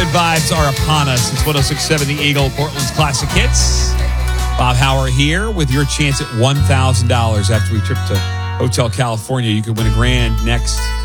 vibes are upon us. It's 106.7 The Eagle, Portland's Classic Hits. Bob Hauer here with your chance at $1,000 after we trip to Hotel California. You could win $1,000 next.